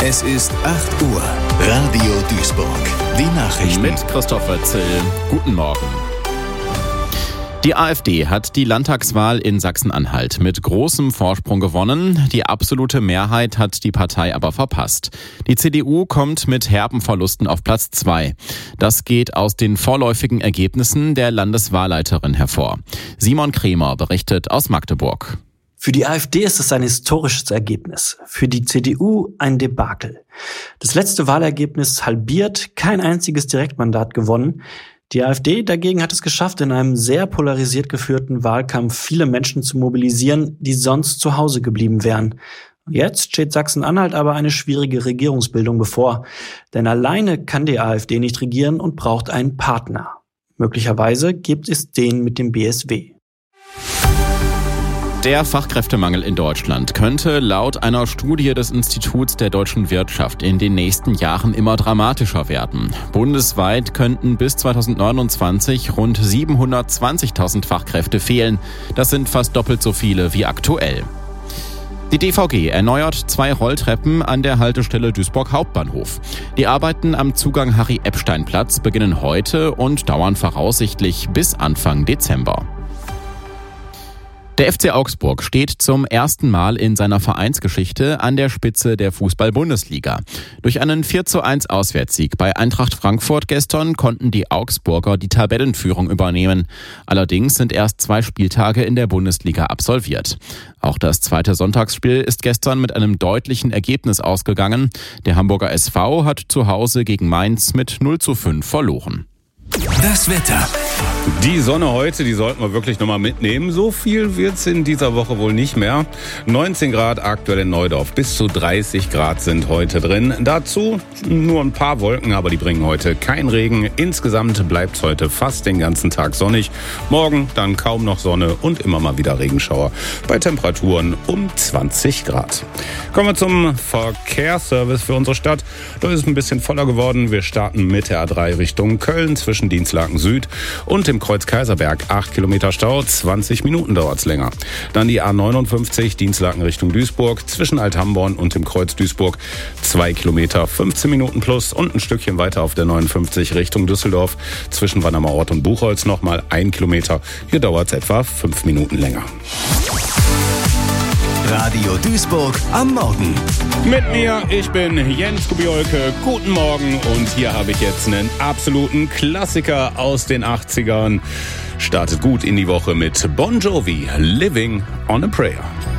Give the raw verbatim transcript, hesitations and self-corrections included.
Es ist acht Uhr. Radio Duisburg. Die Nachrichten. Mit Christoph Wetzel. Guten Morgen. Die AfD hat die Landtagswahl in Sachsen-Anhalt mit großem Vorsprung gewonnen. Die absolute Mehrheit hat die Partei aber verpasst. Die C D U kommt mit herben Verlusten auf Platz zwei. Das geht aus den vorläufigen Ergebnissen der Landeswahlleiterin hervor. Simon Kremer berichtet aus Magdeburg. Für die AfD ist es ein historisches Ergebnis, für die C D U ein Debakel. Das letzte Wahlergebnis halbiert, kein einziges Direktmandat gewonnen. Die AfD dagegen hat es geschafft, in einem sehr polarisiert geführten Wahlkampf viele Menschen zu mobilisieren, die sonst zu Hause geblieben wären. Jetzt steht Sachsen-Anhalt aber eine schwierige Regierungsbildung bevor. Denn alleine kann die AfD nicht regieren und braucht einen Partner. Möglicherweise gibt es den mit dem B S W. Der Fachkräftemangel in Deutschland könnte laut einer Studie des Instituts der deutschen Wirtschaft in den nächsten Jahren immer dramatischer werden. Bundesweit könnten bis zweitausendneunundzwanzig rund siebenhundertzwanzigtausend Fachkräfte fehlen. Das sind fast doppelt so viele wie aktuell. Die D V G erneuert zwei Rolltreppen an der Haltestelle Duisburg Hauptbahnhof. Die Arbeiten am Zugang Harry-Epstein-Platz beginnen heute und dauern voraussichtlich bis Anfang Dezember. Der F C Augsburg steht zum ersten Mal in seiner Vereinsgeschichte an der Spitze der Fußball-Bundesliga. Durch einen vier zu eins Auswärtssieg bei Eintracht Frankfurt gestern konnten die Augsburger die Tabellenführung übernehmen. Allerdings sind erst zwei Spieltage in der Bundesliga absolviert. Auch das zweite Sonntagsspiel ist gestern mit einem deutlichen Ergebnis ausgegangen. Der Hamburger S V hat zu Hause gegen Mainz mit null zu fünf verloren. Das Wetter. Die Sonne heute, die sollten wir wirklich nochmal mitnehmen. So viel wird's in dieser Woche wohl nicht mehr. neunzehn Grad aktuell in Neudorf, bis zu dreißig Grad sind heute drin. Dazu nur ein paar Wolken, aber die bringen heute keinen Regen. Insgesamt bleibt's heute fast den ganzen Tag sonnig. Morgen dann kaum noch Sonne und immer mal wieder Regenschauer. Bei Temperaturen um zwanzig Grad. Kommen wir zum Verkehrsservice für unsere Stadt. Da ist es ein bisschen voller geworden. Wir starten mit der A drei Richtung Köln zwischen Dienstlaken Süd und dem Kreuz Kaiserberg. acht Kilometer Stau, zwanzig Minuten dauert's länger. Dann die A neunundfünfzig, Dienstlaken Richtung Duisburg, zwischen Althamborn und dem Kreuz Duisburg. zwei Kilometer, fünfzehn Minuten plus. Und ein Stückchen weiter auf der neunundfünfzig Richtung Düsseldorf, zwischen Wannermer Ort und Buchholz nochmal ein Kilometer. Hier dauert's etwa fünf Minuten länger. Radio Duisburg am Morgen. Mit mir, ich bin Jens Kubiolke. Guten Morgen und hier habe ich jetzt einen absoluten Klassiker aus den achtzigern. Startet gut in die Woche mit Bon Jovi, Living on a Prayer.